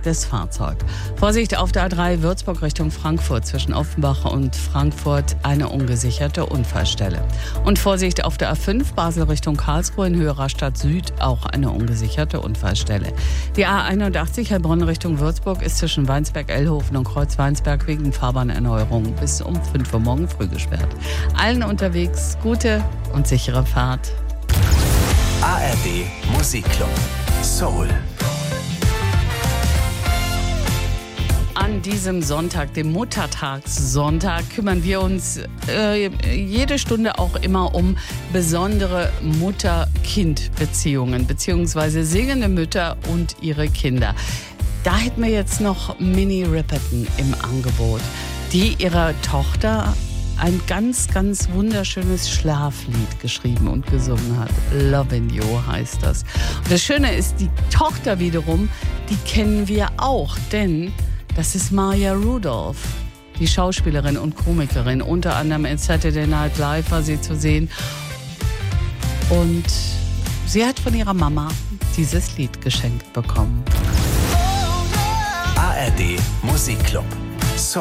belegtes Fahrzeug. Vorsicht auf der A3 Würzburg Richtung Frankfurt zwischen Offenbach und Frankfurt eine ungesicherte Unfallstelle. Und Vorsicht auf der A5 Basel Richtung Karlsruhe in Höherer Stadt Süd auch eine ungesicherte Unfallstelle. Die A81 Heilbronn Richtung Würzburg ist zwischen Weinsberg-Ellhofen und Kreuz-Weinsberg wegen Fahrbahnerneuerung bis um 5 Uhr morgen früh gesperrt. Allen unterwegs gute und sichere Fahrt. ARD Musikclub Soul. An diesem Sonntag, dem Muttertagssonntag, kümmern wir uns jede Stunde auch immer um besondere Mutter-Kind-Beziehungen, beziehungsweise singende Mütter und ihre Kinder. Da hätten wir jetzt noch Minnie Riperton im Angebot, die ihrer Tochter ein ganz, ganz wunderschönes Schlaflied geschrieben und gesungen hat. Lovin' You heißt das. Und das Schöne ist, die Tochter wiederum, die kennen wir auch, denn das ist Maya Rudolph, die Schauspielerin und Komikerin. Unter anderem in Saturday Night Live war sie zu sehen. Und sie hat von ihrer Mama dieses Lied geschenkt bekommen. ARD Musikclub.